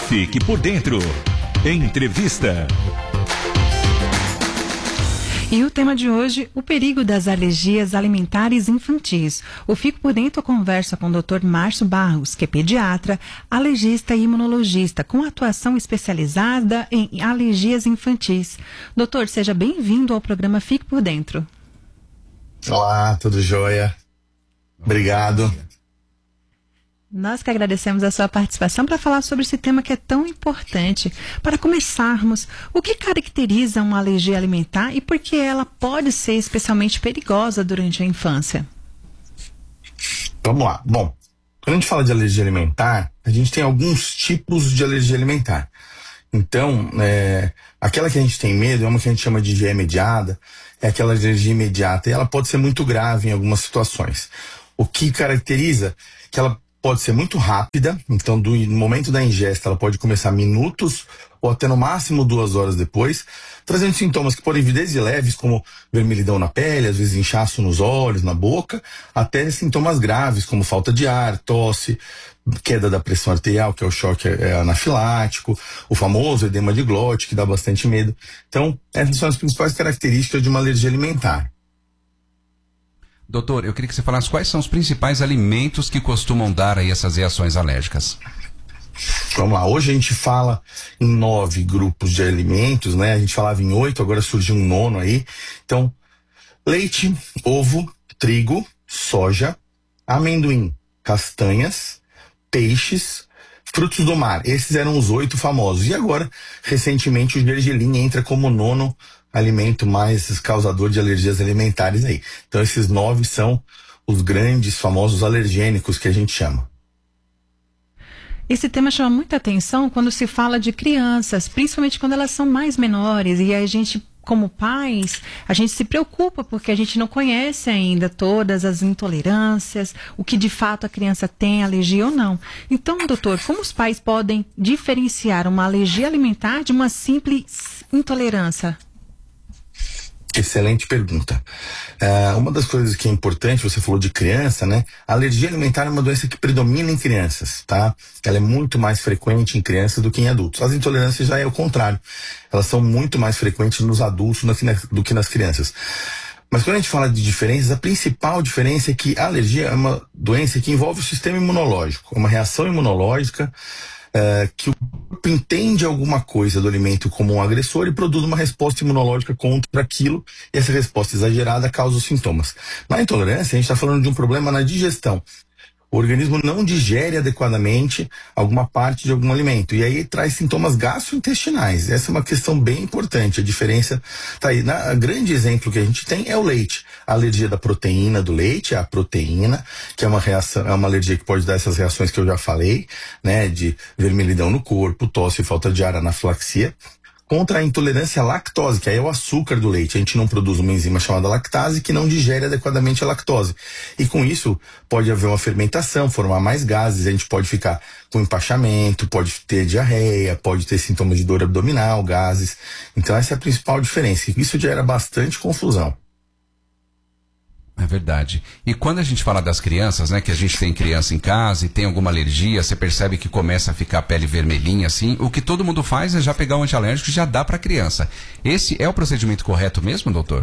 Fique por dentro. Entrevista. E o tema de hoje, o perigo das alergias alimentares infantis. O Fico por Dentro conversa com o Dr. Márcio Barros, que é pediatra, alergista e imunologista, com atuação especializada em alergias infantis. Doutor, seja bem-vindo ao programa Fico por Dentro. Olá, tudo jóia? Obrigado. Nós que agradecemos a sua participação para falar sobre esse tema que é tão importante. Para começarmos, o que caracteriza uma alergia alimentar e por que ela pode ser especialmente perigosa durante a infância? Vamos lá. Bom, quando a gente fala de alergia alimentar, a gente tem alguns tipos de alergia alimentar. Então, aquela que a gente tem medo é uma que a gente chama de IgE mediada, é aquela alergia imediata, e ela pode ser muito grave em algumas situações. O que caracteriza que ela pode ser muito rápida, então no momento da ingesta ela pode começar minutos ou até no máximo 2 horas depois, trazendo sintomas que podem vir desde leves, como vermelhidão na pele, às vezes inchaço nos olhos, na boca, até sintomas graves, como falta de ar, tosse, queda da pressão arterial, que é o choque anafilático, o famoso edema de glote, que dá bastante medo. Então, essas são as principais características de uma alergia alimentar. Doutor, eu queria que você falasse quais são os principais alimentos que costumam dar aí essas reações alérgicas. Vamos lá, hoje a gente fala em 9 grupos de alimentos, né? A gente falava em 8, agora surgiu um 9º aí. Então, leite, ovo, trigo, soja, amendoim, castanhas, peixes, frutos do mar. Esses eram os 8 famosos. E agora, recentemente, o gergelim entra como 9º alimento mais causador de alergias alimentares aí. Então esses 9 são os grandes, famosos alergênicos que a gente chama. Esse tema chama muita atenção quando se fala de crianças, principalmente quando elas são mais menores, e a gente, como pais, a gente se preocupa porque a gente não conhece ainda todas as intolerâncias, o que de fato a criança tem alergia ou não. Então, doutor, como os pais podem diferenciar uma alergia alimentar de uma simples intolerância? Excelente pergunta. Uma das coisas que é importante, você falou de criança, né? A alergia alimentar é uma doença que predomina em crianças, tá? Ela é muito mais frequente em crianças do que em adultos. As intolerâncias já é o contrário. Elas são muito mais frequentes nos adultos do que nas crianças. Mas quando a gente fala de diferenças, a principal diferença é que a alergia é uma doença que envolve o sistema imunológico, uma reação imunológica que o corpo entende alguma coisa do alimento como um agressor e produz uma resposta imunológica contra aquilo, e essa resposta exagerada causa os sintomas. Na intolerância, a gente está falando de um problema na digestão. O organismo não digere adequadamente alguma parte de algum alimento, e aí traz sintomas gastrointestinais. Essa é uma questão bem importante, a diferença tá aí. O grande exemplo que a gente tem é o leite. A alergia da proteína do leite, a proteína, que é uma reação, é uma alergia que pode dar essas reações que eu já falei, né, de vermelhidão no corpo, tosse, falta de ar, anafilaxia. Contra a intolerância à lactose, que aí é o açúcar do leite. A gente não produz uma enzima chamada lactase que não digere adequadamente a lactose. E com isso pode haver uma fermentação, formar mais gases, a gente pode ficar com empachamento, pode ter diarreia, pode ter sintomas de dor abdominal, gases. Então essa é a principal diferença. Isso gera bastante confusão. É verdade. E quando a gente fala das crianças, né, que a gente tem criança em casa e tem alguma alergia, você percebe que começa a ficar a pele vermelhinha assim, o que todo mundo faz é já pegar um antialérgico e já dá para a criança. Esse é o procedimento correto mesmo, doutor?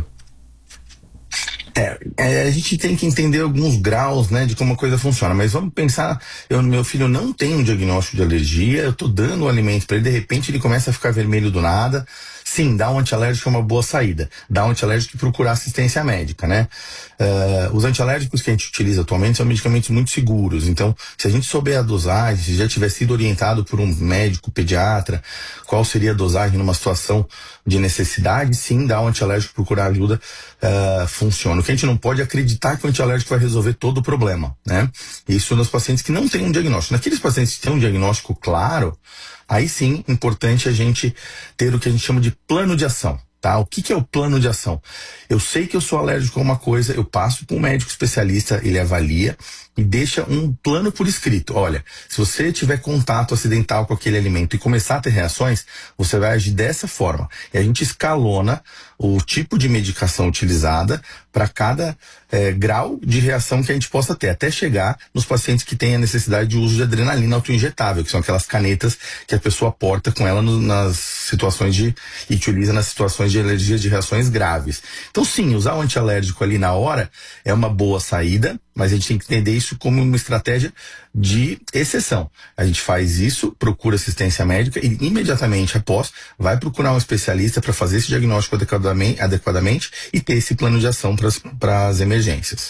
A gente tem que entender alguns graus, né, de como a coisa funciona, mas vamos pensar, meu filho não tem um diagnóstico de alergia, eu tô dando o alimento para ele, de repente ele começa a ficar vermelho do nada. Sim, dar um antialérgico é uma boa saída. Dar um antialérgico e procurar assistência médica, né? Os antialérgicos que a gente utiliza atualmente são medicamentos muito seguros. Então, se a gente souber a dosagem, se já tiver sido orientado por um médico, pediatra, qual seria a dosagem numa situação de necessidade, sim, dar um antialérgico, procurar ajuda, funciona. O que a gente não pode é acreditar que o antialérgico vai resolver todo o problema, né? Isso nos pacientes que não têm um diagnóstico. Naqueles pacientes que têm um diagnóstico claro, aí sim, importante a gente ter o que a gente chama de plano de ação, tá? O que é o plano de ação? Eu sei que eu sou alérgico a uma coisa, eu passo para um médico especialista, ele avalia e deixa um plano por escrito. Olha, se você tiver contato acidental com aquele alimento e começar a ter reações, você vai agir dessa forma. E a gente escalona o tipo de medicação utilizada para cada grau de reação que a gente possa ter, até chegar nos pacientes que têm a necessidade de uso de adrenalina autoinjetável, que são aquelas canetas que a pessoa porta com ela nas situações e utiliza nas situações de alergia de reações graves. Então sim, usar o antialérgico ali na hora é uma boa saída, mas a gente tem que entender isso como uma estratégia de exceção. A gente faz isso, procura assistência médica e imediatamente após vai procurar um especialista para fazer esse diagnóstico adequadamente e ter esse plano de ação para as emergências.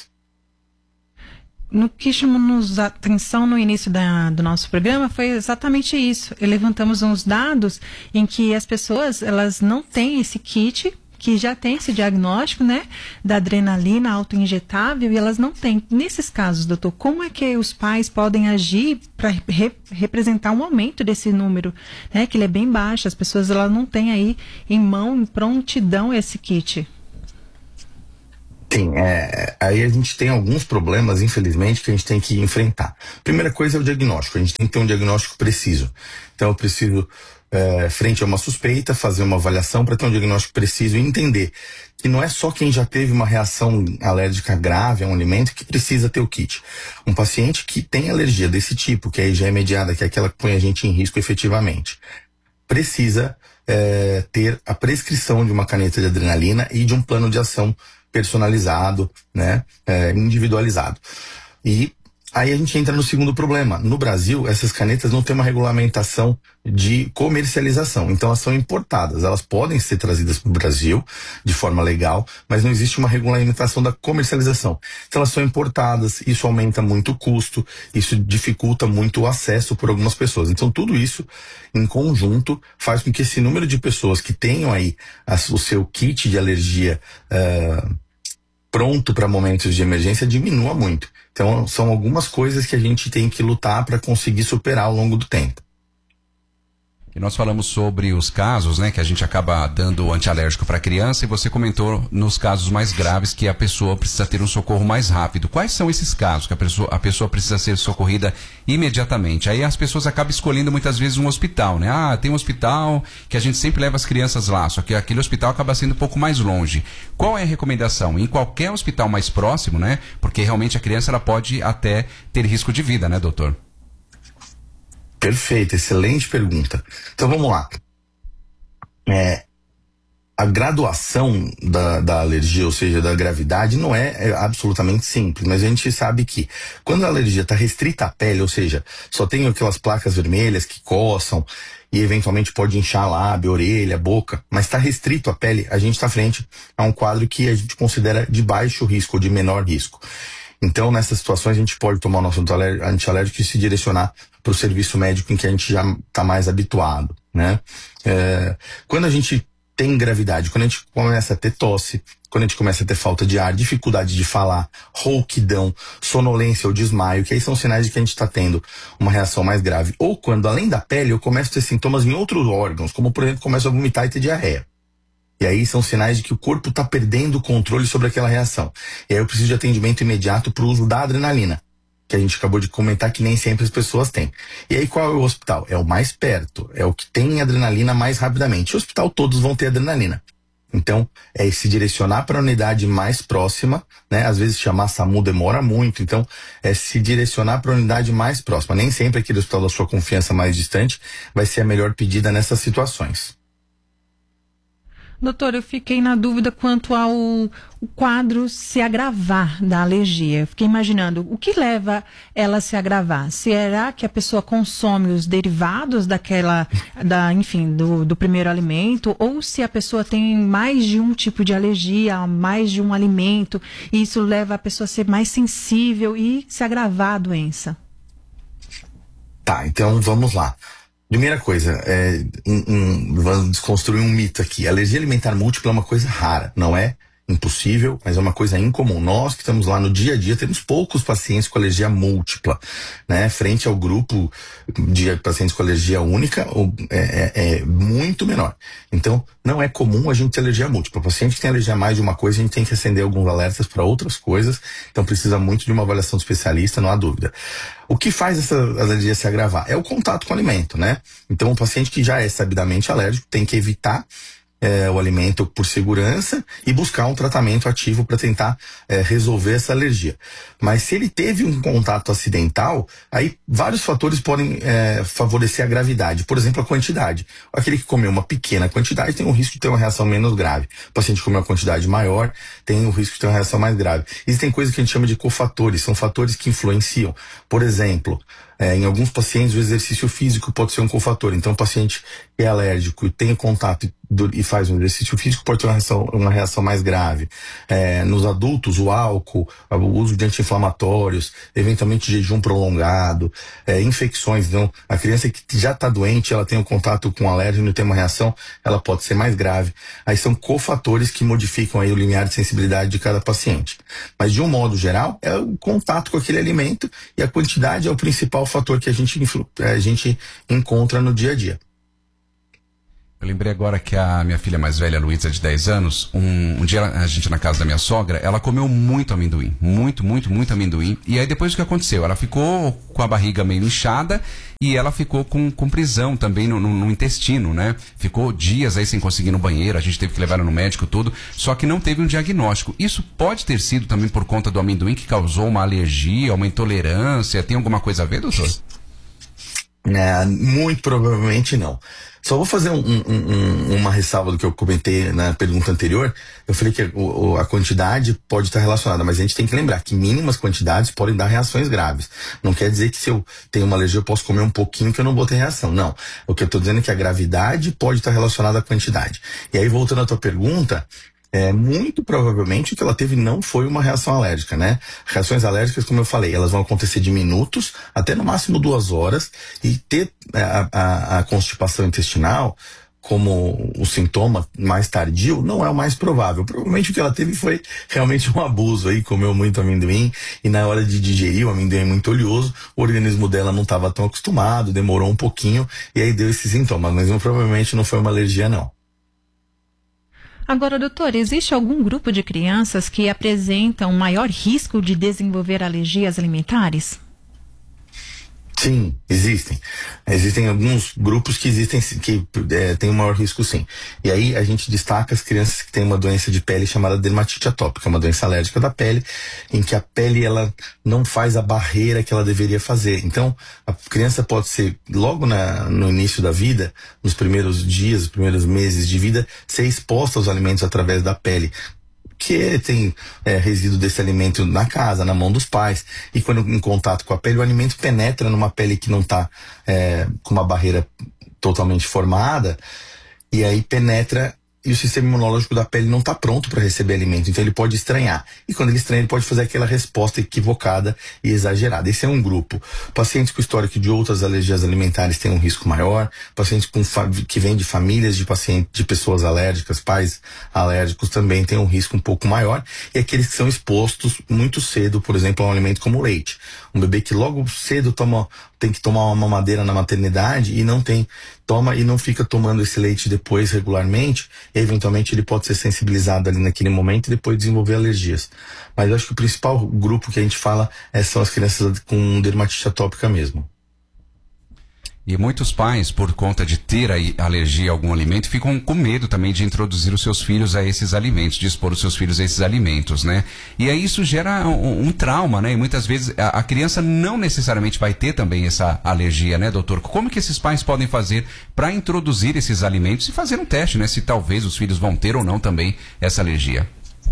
No que chamou-nos a atenção no início do nosso programa foi exatamente isso. Levantamos uns dados em que as pessoas, elas não têm esse kit, que já tem esse diagnóstico, né, da adrenalina autoinjetável, e elas não têm. Nesses casos, doutor, como é que os pais podem agir para representar um aumento desse número, né, que ele é bem baixo, as pessoas elas não têm aí em mão, em prontidão, esse kit? Sim, aí a gente tem alguns problemas, infelizmente, que a gente tem que enfrentar. Primeira coisa é o diagnóstico, a gente tem que ter um diagnóstico preciso. Então eu preciso, frente a uma suspeita, fazer uma avaliação para ter um diagnóstico preciso e entender que não é só quem já teve uma reação alérgica grave a um alimento que precisa ter o kit. Um paciente que tem alergia desse tipo, que aí já é mediada, que é aquela que põe a gente em risco efetivamente, precisa ter a prescrição de uma caneta de adrenalina e de um plano de ação personalizado, né, individualizado. E aí a gente entra no segundo problema. No Brasil, essas canetas não têm uma regulamentação de comercialização, então elas são importadas. Elas podem ser trazidas para o Brasil de forma legal, mas não existe uma regulamentação da comercialização. Então elas são importadas, isso aumenta muito o custo, isso dificulta muito o acesso por algumas pessoas. Então tudo isso, em conjunto, faz com que esse número de pessoas que tenham aí o seu kit de alergia pronto para momentos de emergência diminua muito. Então são algumas coisas que a gente tem que lutar para conseguir superar ao longo do tempo. E nós falamos sobre os casos, né, que a gente acaba dando antialérgico para a criança, e você comentou nos casos mais graves que a pessoa precisa ter um socorro mais rápido. Quais são esses casos que a pessoa precisa ser socorrida imediatamente? Aí as pessoas acabam escolhendo muitas vezes um hospital, né? Ah, tem um hospital que a gente sempre leva as crianças lá, só que aquele hospital acaba sendo um pouco mais longe. Qual é a recomendação? Em qualquer hospital mais próximo, né? Porque realmente a criança ela pode até ter risco de vida, né, doutor? Perfeito, excelente pergunta. Então vamos lá. A graduação da alergia, ou seja, da gravidade, não é absolutamente simples, mas a gente sabe que quando a alergia está restrita à pele, ou seja, só tem aquelas placas vermelhas que coçam e eventualmente pode inchar lábio, orelha, boca, mas está restrito à pele, a gente está frente a um quadro que a gente considera de baixo risco ou de menor risco. Então, nessas situações, a gente pode tomar o nosso antialérgico e se direcionar para o serviço médico em que a gente já está mais habituado, né? Quando a gente tem gravidade, quando a gente começa a ter tosse, quando a gente começa a ter falta de ar, dificuldade de falar, rouquidão, sonolência ou desmaio, que aí são sinais de que a gente está tendo uma reação mais grave. Ou quando, além da pele, eu começo a ter sintomas em outros órgãos, como, por exemplo, começo a vomitar e ter diarreia. E aí são sinais de que o corpo está perdendo o controle sobre aquela reação. E aí eu preciso de atendimento imediato para o uso da adrenalina, que a gente acabou de comentar que nem sempre as pessoas têm. E aí qual é o hospital? É o mais perto, é o que tem adrenalina mais rapidamente. O hospital todos vão ter adrenalina. Então, é se direcionar para a unidade mais próxima, né? Às vezes chamar SAMU demora muito, então é se direcionar para a unidade mais próxima. Nem sempre aquele hospital da sua confiança mais distante vai ser a melhor pedida nessas situações. Doutor, eu fiquei na dúvida quanto ao quadro se agravar da alergia. Eu fiquei imaginando, o que leva ela a se agravar? Será que a pessoa consome os derivados do primeiro alimento? Ou se a pessoa tem mais de um tipo de alergia, a mais de um alimento, e isso leva a pessoa a ser mais sensível e se agravar a doença? Tá, então vamos lá. Primeira coisa, vamos desconstruir um mito aqui. A alergia alimentar múltipla é uma coisa rara, não é impossível, mas é uma coisa incomum. Nós que estamos lá no dia a dia temos poucos pacientes com alergia múltipla, né? Frente ao grupo de pacientes com alergia única, é muito menor. Então, não é comum a gente ter alergia múltipla. O paciente que tem alergia a mais de uma coisa, a gente tem que acender alguns alertas para outras coisas, então precisa muito de uma avaliação do especialista, não há dúvida. O que faz essa alergia se agravar? É o contato com o alimento, né? Então, o paciente que já é sabidamente alérgico tem que evitar o alimento por segurança e buscar um tratamento ativo para tentar resolver essa alergia. Mas se ele teve um contato acidental, aí vários fatores podem favorecer a gravidade. Por exemplo, a quantidade. Aquele que comeu uma pequena quantidade tem o risco de ter uma reação menos grave. O paciente que comeu uma quantidade maior tem o risco de ter uma reação mais grave. Existem coisas que a gente chama de cofatores, são fatores que influenciam. Por exemplo, em alguns pacientes o exercício físico pode ser um cofator. Então o paciente que é alérgico e tem contato e faz um exercício físico pode ter uma reação mais grave. Nos adultos, o álcool, o uso de anti-inflamatórios, eventualmente jejum prolongado, infecções. Então a criança que já está doente, ela tem um contato com alérgeno e tem uma reação, ela pode ser mais grave. Aí são cofatores que modificam aí o limiar de sensibilidade de cada paciente. Mas de um modo geral, é o contato com aquele alimento e a quantidade é o principal fator que a gente encontra no dia a dia. Eu lembrei agora que a minha filha mais velha, Luísa, de 10 anos, um dia a gente na casa da minha sogra, ela comeu muito amendoim. Muito amendoim. E aí depois o que aconteceu? Ela ficou com a barriga meio inchada e ela ficou com prisão também no intestino, né? Ficou dias aí sem conseguir ir no banheiro, a gente teve que levar ela no médico tudo, só que não teve um diagnóstico. Isso pode ter sido também por conta do amendoim que causou uma alergia, uma intolerância? Tem alguma coisa a ver, doutor? Muito provavelmente não. Só vou fazer uma ressalva do que eu comentei na pergunta anterior. Eu falei que a quantidade pode estar relacionada, mas a gente tem que lembrar que mínimas quantidades podem dar reações graves. Não quer dizer que se eu tenho uma alergia eu posso comer um pouquinho que eu não vou ter reação. Não. O que eu estou dizendo é que a gravidade pode estar relacionada à quantidade. E aí, voltando à tua pergunta, muito provavelmente o que ela teve não foi uma reação alérgica, né? Reações alérgicas, como eu falei, elas vão acontecer de minutos até no máximo 2 horas, e ter a constipação intestinal como o sintoma mais tardio não é o mais provável. Provavelmente o que ela teve foi realmente um abuso aí, comeu muito amendoim e na hora de digerir o amendoim é muito oleoso, o organismo dela não estava tão acostumado, demorou um pouquinho e aí deu esses sintomas, mas provavelmente não foi uma alergia não. Agora, doutor, existe algum grupo de crianças que apresentam maior risco de desenvolver alergias alimentares? Sim, existem. Existem alguns grupos que têm um maior risco, sim. E aí a gente destaca as crianças que têm uma doença de pele chamada dermatite atópica, uma doença alérgica da pele, em que a pele ela não faz a barreira que ela deveria fazer. Então, a criança pode ser, logo no início da vida, nos primeiros dias, os primeiros meses de vida, ser exposta aos alimentos através da pele, que tem resíduo desse alimento na casa, na mão dos pais, e quando em contato com a pele, o alimento penetra numa pele que não está com uma barreira totalmente formada, e aí penetra e o sistema imunológico da pele não está pronto para receber alimento, então ele pode estranhar. E quando ele estranha, ele pode fazer aquela resposta equivocada e exagerada. Esse é um grupo. Pacientes com histórico de outras alergias alimentares têm um risco maior. Pacientes que vêm de famílias de pessoas alérgicas, pais alérgicos, também têm um risco um pouco maior. E aqueles que são expostos muito cedo, por exemplo, a um alimento como o leite. Um bebê que logo cedo tem que tomar uma mamadeira na maternidade e toma e não fica tomando esse leite depois regularmente, e eventualmente ele pode ser sensibilizado ali naquele momento e depois desenvolver alergias. Mas eu acho que o principal grupo que a gente fala são as crianças com dermatite atópica mesmo. E muitos pais, por conta de ter alergia a algum alimento, ficam com medo também de introduzir os seus filhos a esses alimentos, de expor os seus filhos a esses alimentos, né? E aí isso gera um trauma, né? E muitas vezes a criança não necessariamente vai ter também essa alergia, né, doutor? Como que esses pais podem fazer para introduzir esses alimentos e fazer um teste, né? Se talvez os filhos vão ter ou não também essa alergia.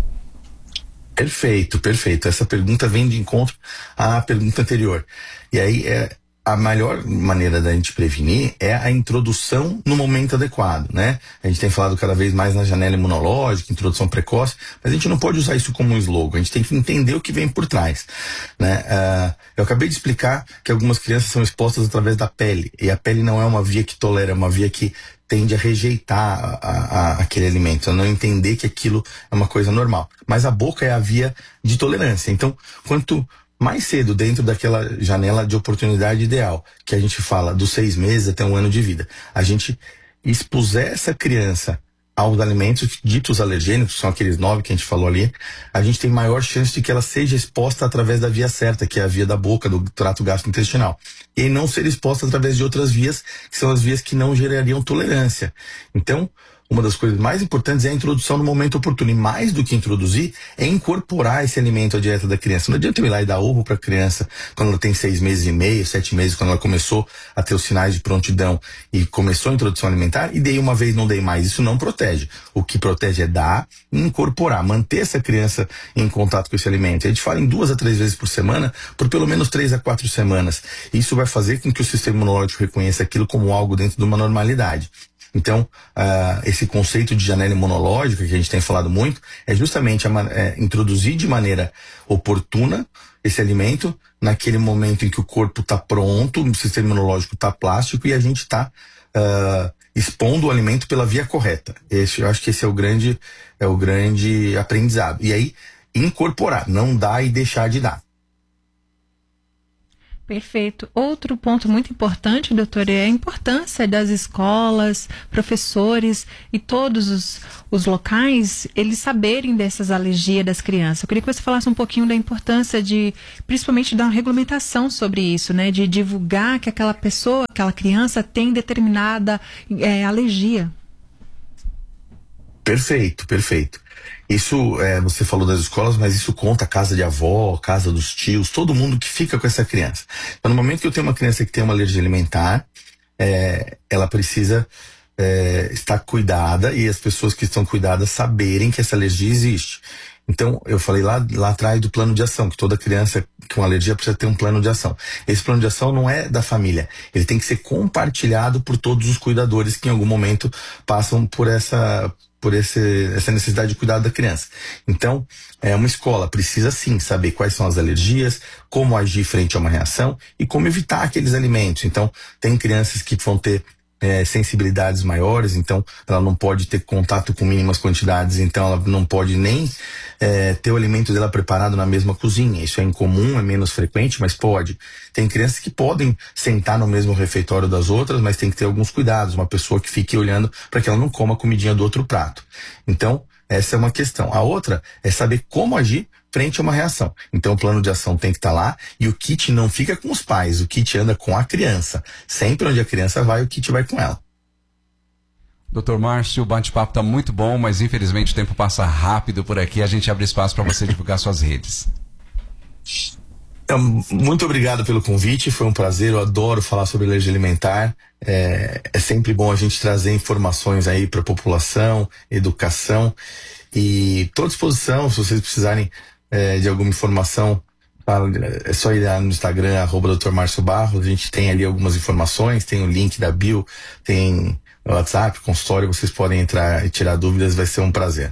Perfeito. Essa pergunta vem de encontro à pergunta anterior. E aí a melhor maneira da gente prevenir é a introdução no momento adequado, né? A gente tem falado cada vez mais na janela imunológica, introdução precoce, mas a gente não pode usar isso como um slogan, a gente tem que entender o que vem por trás, né? Eu acabei de explicar que algumas crianças são expostas através da pele, e a pele não é uma via que tolera, é uma via que tende a rejeitar aquele alimento, a não entender que aquilo é uma coisa normal. Mas a boca é a via de tolerância, então quanto mais cedo dentro daquela janela de oportunidade ideal, que a gente fala dos 6 meses até 1 ano de vida, a gente expuser essa criança aos alimentos ditos alergênicos, são aqueles 9 que a gente falou ali, a gente tem maior chance de que ela seja exposta através da via certa, que é a via da boca, do trato gastrointestinal, e não ser exposta através de outras vias, que são as vias que não gerariam tolerância. Então, uma das coisas mais importantes é a introdução no momento oportuno. E mais do que introduzir, é incorporar esse alimento à dieta da criança. Não adianta eu ir lá e dar ovo para a criança quando ela tem 6 meses e meio, 7 meses, quando ela começou a ter os sinais de prontidão e começou a introdução alimentar, e dei uma vez, não dei mais. Isso não protege. O que protege é dar e incorporar, manter essa criança em contato com esse alimento. A gente fala em 2 a 3 vezes por semana, por pelo menos 3 a 4 semanas. Isso vai fazer com que o sistema imunológico reconheça aquilo como algo dentro de uma normalidade. Então, esse conceito de janela imunológica, que a gente tem falado muito, é justamente introduzir de maneira oportuna esse alimento naquele momento em que o corpo está pronto, o sistema imunológico está plástico e a gente está expondo o alimento pela via correta. Eu acho que esse é o grande aprendizado. E aí, incorporar, não dar e deixar de dar. Perfeito. Outro ponto muito importante, doutor, é a importância das escolas, professores e todos os locais, eles saberem dessas alergias das crianças. Eu queria que você falasse um pouquinho da importância principalmente da regulamentação sobre isso, né? De divulgar que aquela pessoa, aquela criança tem determinada alergia. Perfeito, perfeito. Isso, você falou das escolas, mas isso conta a casa de avó, casa dos tios, todo mundo que fica com essa criança. Então, no momento que eu tenho uma criança que tem uma alergia alimentar, ela precisa estar cuidada e as pessoas que estão cuidadas saberem que essa alergia existe. Então, eu falei lá atrás do plano de ação, que toda criança com alergia precisa ter um plano de ação. Esse plano de ação não é da família, ele tem que ser compartilhado por todos os cuidadores que em algum momento passam por essa necessidade de cuidado da criança. Então, uma escola precisa sim saber quais são as alergias, como agir frente a uma reação e como evitar aqueles alimentos. Então, tem crianças que vão ter sensibilidades maiores, então ela não pode ter contato com mínimas quantidades, então ela não pode nem ter o alimento dela preparado na mesma cozinha. Isso é incomum, é menos frequente, mas pode. Tem crianças que podem sentar no mesmo refeitório das outras, mas tem que ter alguns cuidados, uma pessoa que fique olhando para que ela não coma a comidinha do outro prato. Então, essa é uma questão. A outra é saber como agir frente a uma reação. Então o plano de ação tem que estar lá e o kit não fica com os pais, o kit anda com a criança. Sempre onde a criança vai, o kit vai com ela. Doutor Márcio, o bate-papo está muito bom, mas infelizmente o tempo passa rápido por aqui. A gente abre espaço para você divulgar suas redes. Muito obrigado pelo convite, foi um prazer, eu adoro falar sobre alergia alimentar. É sempre bom a gente trazer informações aí para a população, educação, e estou à disposição se vocês precisarem de alguma informação. É só ir lá no Instagram, @Dr. Márcio Barros, a gente tem ali algumas informações, tem o link da bio, tem o WhatsApp, consultório, vocês podem entrar e tirar dúvidas, vai ser um prazer.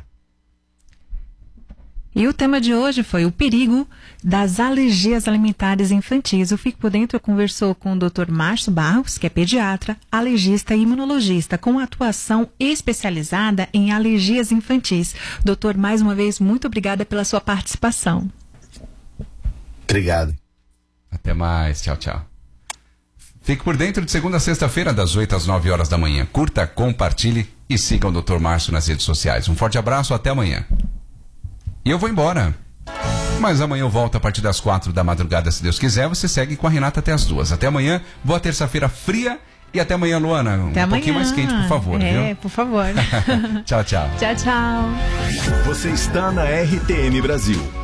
E o tema de hoje foi o perigo das alergias alimentares infantis. O Fique por Dentro conversou com o Dr. Márcio Barros, que é pediatra, alergista e imunologista, com atuação especializada em alergias infantis. Doutor, mais uma vez, muito obrigada pela sua participação. Obrigado. Até mais. Tchau, tchau. Fique por Dentro de segunda a sexta-feira, das 8 às 9 horas da manhã. Curta, compartilhe e siga o Dr. Márcio nas redes sociais. Um forte abraço, até amanhã. E eu vou embora. Mas amanhã eu volto a partir das 4 da madrugada, se Deus quiser. Você segue com a Renata até as 2. Até amanhã. Boa terça-feira fria. E até amanhã, Luana. Até amanhã. Pouquinho mais quente, por favor. Viu? Por favor. Tchau, tchau. Tchau, tchau. Você está na RTM Brasil.